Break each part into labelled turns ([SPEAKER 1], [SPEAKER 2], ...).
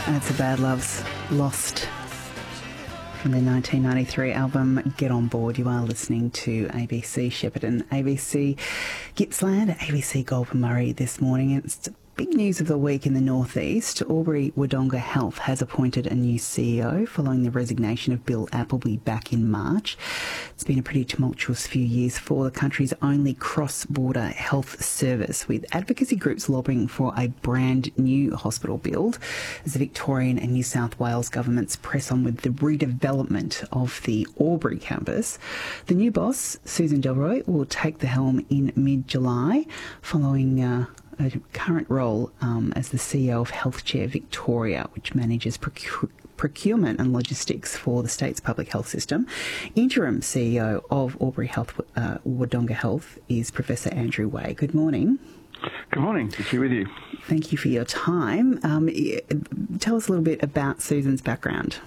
[SPEAKER 1] That's a Bad Loves Lost from their 1993 album Get On Board. You are listening to ABC Shepparton, ABC Gippsland, ABC Goulburn Murray this morning. It's big news of the week in the northeast. Albury Wodonga Health has appointed a new CEO following the resignation of Bill Appleby back in March. It's been a pretty tumultuous few years for the country's only cross-border health service, with advocacy groups lobbying for a brand new hospital build as the Victorian and New South Wales governments press on with the redevelopment of the Albury campus. The new boss, Susan Delroy, will take the helm in mid-July following a current role as the CEO of Healthshare Victoria, which manages procurement and logistics for the state's public health system. Interim CEO of Albury Health, Wodonga Health, is Professor Andrew Way. Good morning.
[SPEAKER 2] Good morning. Good to be with you.
[SPEAKER 1] Thank you for your time. Tell us a little bit about Susan's background.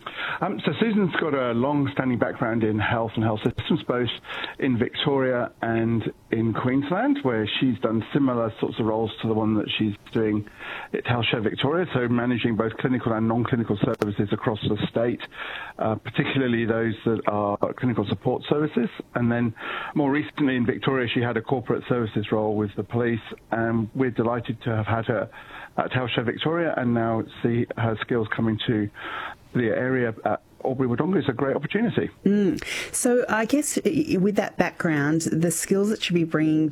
[SPEAKER 2] So Susan's got a long-standing background in health and health systems, both in Victoria and in Queensland, where she's done similar sorts of roles to the one that she's doing at Healthshare Victoria, so managing both clinical and non-clinical services across the state, particularly those that are clinical support services. And then more recently in Victoria, she had a corporate services role with the police, and we're delighted to have had her at Healthshare Victoria and now see her skills coming to the area at Albury Wodonga is a great opportunity.
[SPEAKER 1] So I guess with that background, the skills that you'll be bringing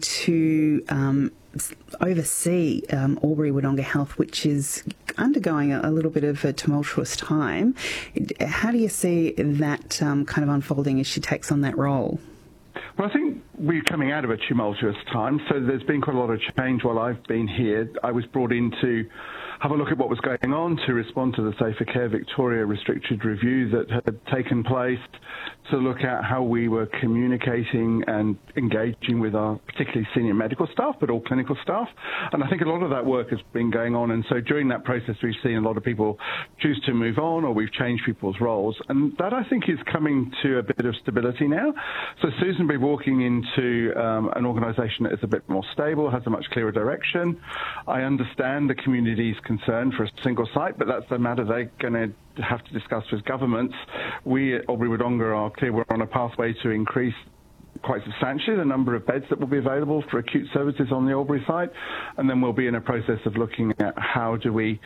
[SPEAKER 1] to oversee Albury Wodonga Health, which is undergoing a little bit of a tumultuous time, how do you see that kind of unfolding as she takes on that role?
[SPEAKER 2] Well, I think we're coming out of a tumultuous time, so there's been quite a lot of change while I've been here. I was brought in to have a look at what was going on, to respond to the Safer Care Victoria restricted review that had taken place, to look at how we were communicating and engaging with our particularly senior medical staff, but all clinical staff. And I think a lot of that work has been going on. And so during that process, we've seen a lot of people choose to move on, or we've changed people's roles. And that, I think, is coming to a bit of stability now. So Susan will be walking into an organisation that is a bit more stable, has a much clearer direction. I understand the community's concern for a single site, but that's a matter they're going to have to discuss with governments. We at Albury Wodonga are clear we're on a pathway to increase quite substantially the number of beds that will be available for acute services on the Albury site, and then we'll be in a process of looking at how do we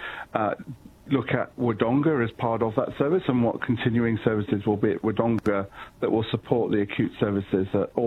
[SPEAKER 2] look at Wodonga as part of that service and what continuing services will be at Wodonga that will support the acute services at